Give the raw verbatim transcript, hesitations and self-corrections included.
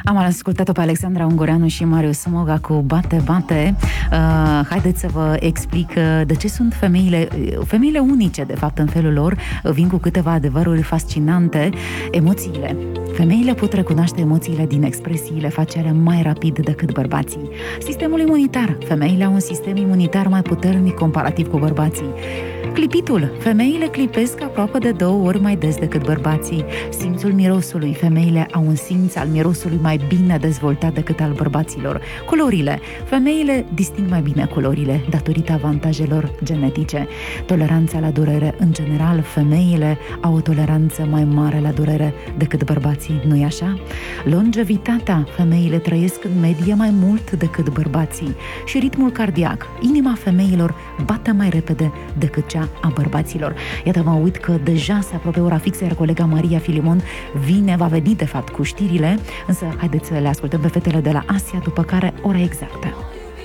Am ascultat-o pe Alexandra Ungureanu și Marius Smoga cu Bate, Bate. Uh, haideți să vă explic uh, de ce sunt femeile, femeile unice, de fapt, în felul lor. Vin cu câteva adevăruri fascinante. Emoțiile. Femeile pot recunoaște emoțiile din expresiile faciale mai rapid decât bărbații. Sistemul imunitar. Femeile au un sistem imunitar mai puternic comparativ cu bărbații. Clipitul. Femeile clipesc aproape de două ori mai des decât bărbații. Simțul mirosului. Femeile au un simț al mirosului mai bine dezvoltat decât al bărbaților. Culorile. Femeile disting mai bine culorile datorită avantajelor genetice. Toleranța la durere. În general, femeile au o toleranță mai mare la durere decât bărbații, nu-i așa? Longevitatea. Femeile trăiesc în medie mai mult decât bărbații. Și ritmul cardiac. Inima femeilor bate mai repede decât cea a bărbaților. Iată, mă uit că deja se apropie ora fixă, iar colega Maria Filimon vine, va veni de fapt cu știrile, însă haideți să le ascultăm pe fetele de la Asia, după care ora exactă.